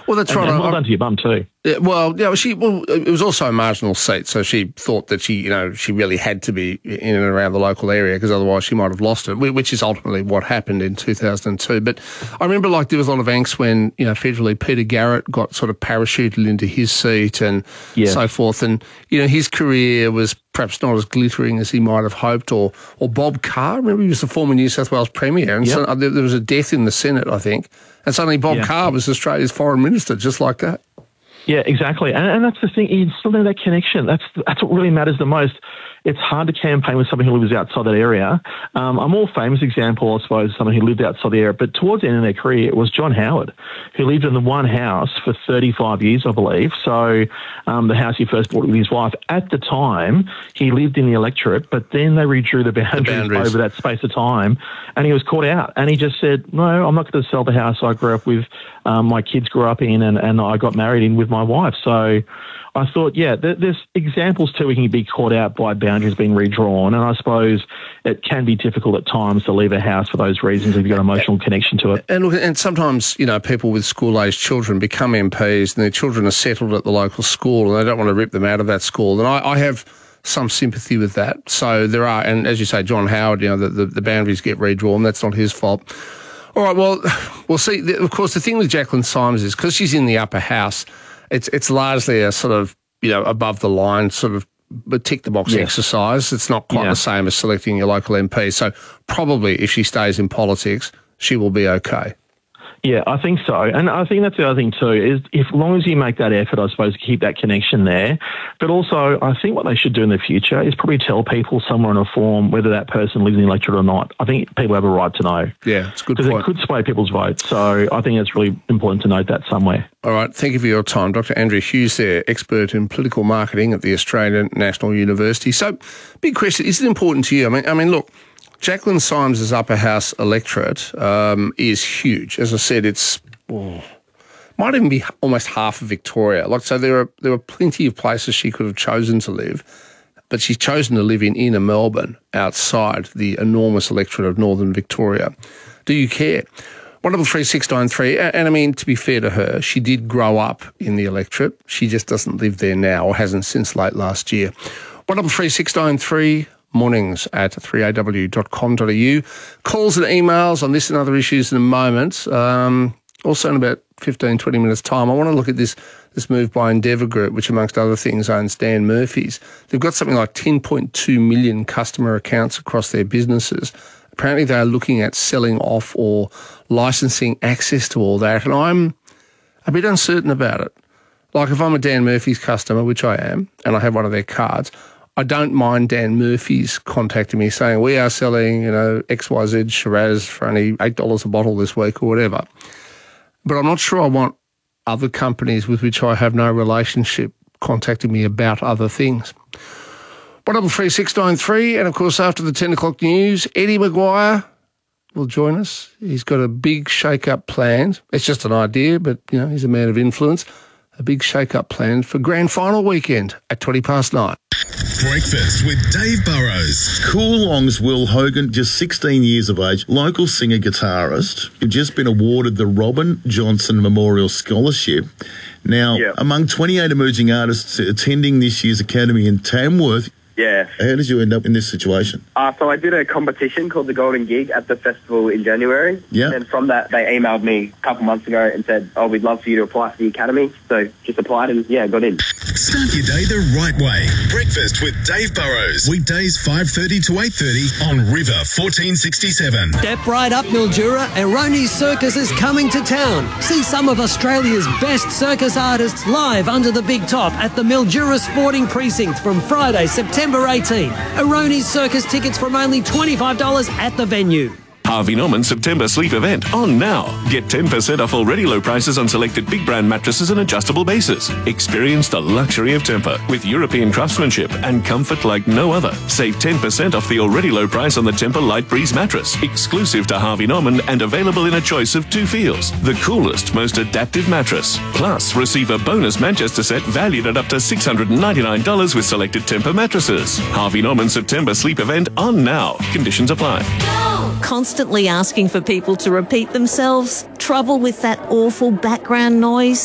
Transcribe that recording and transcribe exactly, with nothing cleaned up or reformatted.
Well, that's and, right. And well I, done to your mum too. Yeah, well, yeah, she. Well, it was also a marginal seat, so she thought that she, you know, she really had to be in and around the local area because otherwise she might have lost it, which is ultimately what happened in two thousand two. But I remember, like, there was a lot of angst when, you know, federally Peter Garrett got sort of parachuted into his seat and yeah. so forth, and you know, his career was perhaps not as glittering as he might have hoped. Or, or Bob Carr, remember he was the former New South Wales Premier, and yep. so there was a death in the Senate, I think, and suddenly Bob yeah. Carr was Australia's foreign minister, just like that. Yeah, exactly. And, and that's the thing, you still know that connection. That's that's what really matters the most. It's hard to campaign with someone who lives outside that area. Um, a more famous example, I suppose, is someone who lived outside the area, but towards the end of their career, it was John Howard, who lived in the one house for thirty-five years, I believe. So um, the house he first bought with his wife, at the time, he lived in the electorate, but then they redrew the boundaries, the boundaries. over that space of time, and he was caught out. And he just said, no, I'm not going to sell the house I grew up with, um, my kids grew up in, and, and I got married in with my wife. So I thought, yeah, there's examples too. We can be caught out by boundaries being redrawn, and I suppose it can be difficult at times to leave a house for those reasons if you've got an emotional connection to it. And look, and sometimes, you know, people with school-aged children become M Ps and their children are settled at the local school and they don't want to rip them out of that school. And I, I have some sympathy with that. So there are, and as you say, John Howard, you know, the, the, the boundaries get redrawn. That's not his fault. All right, well, we'll see. Of course, the thing with Jacqueline Symes is because she's in the upper house, It's it's largely a sort of, you know, above the line sort of tick the box yes. exercise. It's not quite yeah. the same as selecting your local M P. So probably if she stays in politics, she will be okay. Yeah, I think so. And I think that's the other thing too, is if, as long as you make that effort, I suppose, to keep that connection there. But also, I think what they should do in the future is probably tell people somewhere in a form whether that person lives in the electorate or not. I think people have a right to know. Yeah, it's a good point. Because it could sway people's votes. So I think it's really important to note that somewhere. All right, thank you for your time. Doctor Andrew Hughes there, expert in political marketing at the Australian National University. So, big question, is it important to you? I mean, I mean, look, Jacqueline Symes' upper house electorate um, is huge. As I said, it's oh, might even be almost half of Victoria. Like, so there are there are plenty of places she could have chosen to live, but she's chosen to live in inner Melbourne, outside the enormous electorate of Northern Victoria. Do you care? One double three six nine three. And I mean, to be fair to her, she did grow up in the electorate. She just doesn't live there now, or hasn't since late last year. One double three six nine three. Mornings at three a w dot com dot a u. Calls and emails on this and other issues in a moment. Um, also in about fifteen, twenty minutes' time, I want to look at this this move by Endeavour Group, which amongst other things owns Dan Murphy's. They've got something like ten point two million customer accounts across their businesses. Apparently they are looking at selling off or licensing access to all that, and I'm a bit uncertain about it. Like, if I'm a Dan Murphy's customer, which I am, and I have one of their cards, I don't mind Dan Murphy's contacting me saying, we are selling, you know, X Y Z Shiraz for only eight dollars a bottle this week or whatever. But I'm not sure I want other companies with which I have no relationship contacting me about other things. one double three six nine three, and of course after the ten o'clock news, Eddie Maguire will join us. He's got a big shake-up planned. It's just an idea, but, you know, he's a man of influence. A big shake-up planned for grand final weekend at twenty past nine. Breakfast with Dave Burrows. Coolong's Will Hogan, just sixteen years of age, local singer-guitarist, who'd just been awarded the Robin Johnson Memorial Scholarship. Now, yep. among twenty-eight emerging artists attending this year's Academy in Tamworth, yeah. How did you end up in this situation? Uh, so I did a competition called the Golden Gig at the festival in January. Yeah. And from that, they emailed me a couple months ago and said, oh, we'd love for you to apply for the Academy. So just applied and, yeah, got in. Start your day the right way. Breakfast with Dave Burrows. Weekdays five thirty to eight thirty on River fourteen sixty-seven. Step right up, Mildura. Erroneous Circus is coming to town. See some of Australia's best circus artists live under the big top at the Mildura Sporting Precinct from Friday, September eighteenth. Erroneous Circus tickets from only twenty-five dollars at the venue. Harvey Norman September Sleep Event on now. Get ten percent off already low prices on selected big brand mattresses and adjustable bases. Experience the luxury of Tempur with European craftsmanship and comfort like no other. Save ten percent off the already low price on the Tempur Light Breeze mattress, exclusive to Harvey Norman and available in a choice of two feels. The coolest, most adaptive mattress. Plus, receive a bonus Manchester set valued at up to six hundred ninety-nine dollars with selected Tempur mattresses. Harvey Norman September Sleep Event on now. Conditions apply. Constantly asking for people to repeat themselves? Trouble with that awful background noise?